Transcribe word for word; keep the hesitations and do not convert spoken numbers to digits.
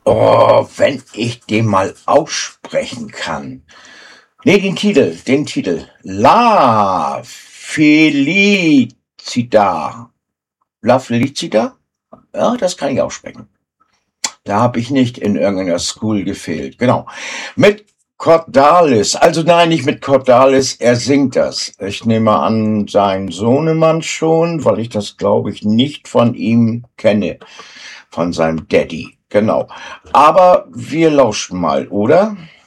Oh, wenn ich den mal aussprechen kann. Nee, den Titel, den Titel. La Felicita. La Felicita? Ja, das kann ich aussprechen. Da habe ich nicht in irgendeiner School gefehlt. Genau. Mit Cordalis. Also nein, nicht mit Cordalis. Er singt das. Ich nehme an, sein Sohnemann schon, weil ich das, glaube ich, nicht von ihm kenne. Von seinem Daddy. Genau. Aber wir lauschen mal, oder?